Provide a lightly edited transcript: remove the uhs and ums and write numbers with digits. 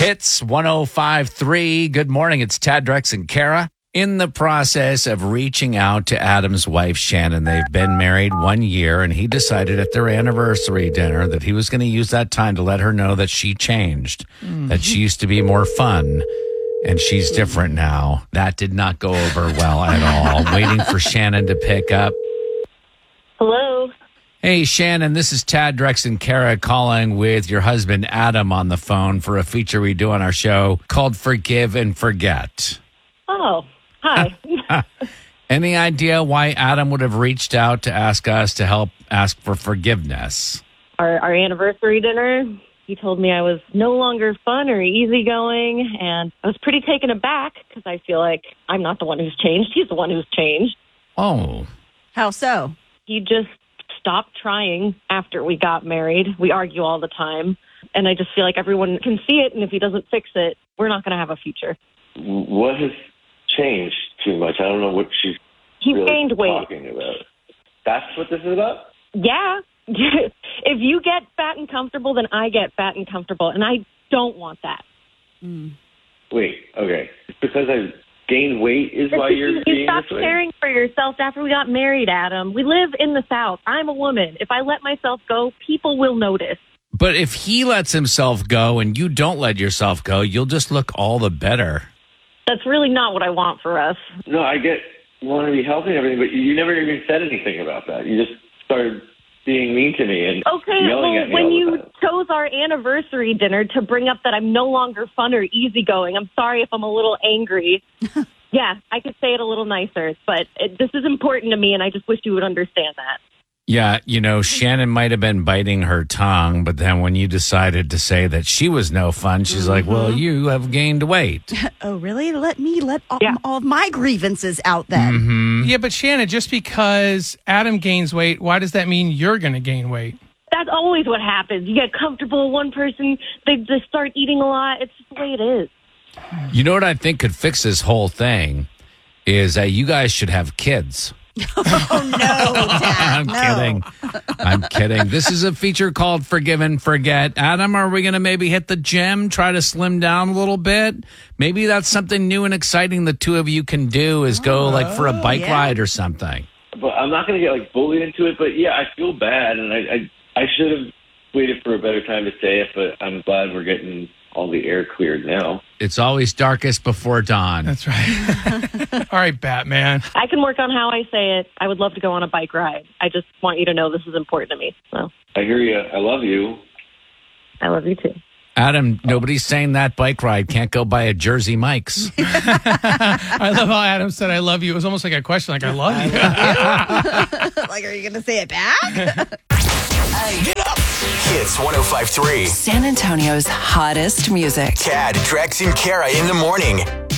Hits 105.3. Good morning. It's Tad, Drex, and Kara. In the process of reaching out to Adam's wife, Shannon, they've been married 1 year, and he decided at their anniversary dinner that he was going to use that time to let her know that she changed, that she used to be more fun, and she's different now. That did not go over well at all. Waiting for Shannon to pick up. Hello. Hey, Shannon, this is Tad, Drex, and Kara calling with your husband, Adam, on the phone for a feature we do on our show called Forgive and Forget. Oh, hi. Any idea why Adam would have reached out to ask us to help ask for forgiveness? Our anniversary dinner, he told me I was no longer fun or easygoing, and I was pretty taken aback because I feel like I'm not the one who's changed. He's the one who's changed. Oh. How so? He just stopped trying after we got married. We argue all the time, and I just feel like everyone can see it, and if he doesn't fix it, we're not going to have a future. What has changed too much? I don't know what she's really gained weight. talking about. That's what this is about? Yeah. If you get fat and comfortable, then I get fat and comfortable, and I don't want that. Wait, okay. It's because I gained weight is why you're You being stopped this way? caring for yourself after we got married, Adam. We live in the South. I'm a woman. If I let myself go, people will notice. But if he lets himself go and you don't let yourself go, you'll just look all the better. That's really not what I want for us. No, I get you want to be healthy and everything, but you never even said anything about that. You just started being mean to me and Okay, yelling well, at me when all the you time. chose our anniversary dinner to bring up that I'm no longer fun or easygoing, I'm sorry if I'm a little angry. Yeah, I could say it a little nicer, but this is important to me, and I just wish you would understand that. Yeah, you know, Shannon might have been biting her tongue, but then when you decided to say that she was no fun, she's like, well, you have gained weight. Oh, really? Let all, Yeah. all of my grievances out then. Yeah, but Shannon, just because Adam gains weight, why does that mean you're going to gain weight? That's always what happens. You get comfortable with one person, they just start eating a lot. It's just the way it is. You know what I think could fix this whole thing is that you guys should have kids. Oh, no, Dad. I'm no. kidding. I'm kidding. This is a feature called Forgive and Forget. Adam, are we going to maybe hit the gym, try to slim down a little bit? Maybe that's something new and exciting the two of you can do is go like for a bike ride or something. But I'm not going to get bullied into it, but yeah, I feel bad, and I should have waited for a better time to say it, but I'm glad we're getting all the air cleared now. It's always darkest before dawn. That's right. All right, Batman. I can work on how I say it. I would love to go on a bike ride. I just want you to know this is important to me. So I hear you. I love you. I love you too. Adam, nobody's saying that bike ride can't go by a Jersey Mike's. I love how Adam said, I love you. It was almost like a question, like, I love you. Like, are you going to say it back? Hits 105.3. San Antonio's hottest music. Tad, Drex, and Kara in the morning.